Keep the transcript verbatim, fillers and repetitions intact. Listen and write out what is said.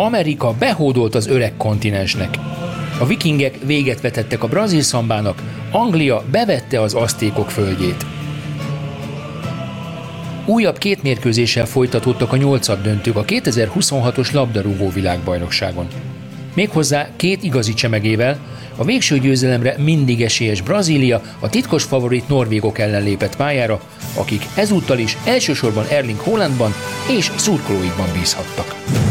Amerika behódolt az öreg kontinensnek. A vikingek véget vetettek a brazil szambának, Anglia bevette az aztékok földjét. Újabb két mérkőzéssel folytatódtak a nyolcaddöntők a kétezer-huszonhatos labdarúgó világbajnokságon. Méghozzá két igazi csemegével, a végső győzelemre mindig esélyes Brazília a titkos favorit norvégok ellen lépett pályára, akik ezúttal is elsősorban Erling Haalandban és szurkolóikban bízhattak.